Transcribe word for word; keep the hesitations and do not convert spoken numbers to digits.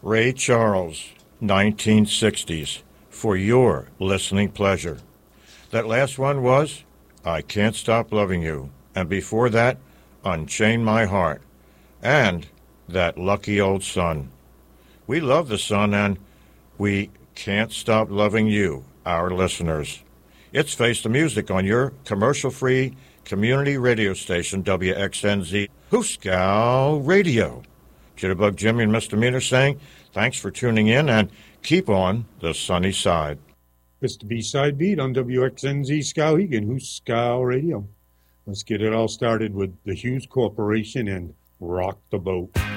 Ray Charles, nineteen sixties, for your listening pleasure. That last one was I Can't Stop Loving You, and before that, Unchain My Heart, and That Lucky Old Sun. We love the sun, and we can't stop loving you, our listeners. It's Face the Music on your commercial-free community radio station, W X N Z, Hooskow Radio. Jitterbug Jimmy and Misdemeanor saying thanks for tuning in, and keep on the sunny side. It's the B-Side Beat on W X N Z Skowhegan, Hooskow Radio. Let's get it all started with the Hughes Corporation and Rock the Boat.